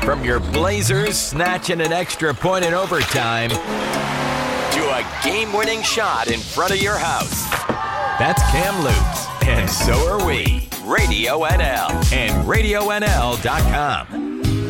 From your Blazers snatching an extra point in overtime to a game-winning shot in front of your house. That's Cam Lutz, and so are we. Radio NL and RadioNL.com.